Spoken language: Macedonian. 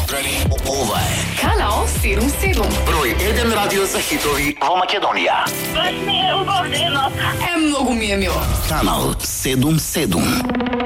Ова е Канал 77. број 1 радио за хитови во Македонија. Многу ми е мило. Канал 77.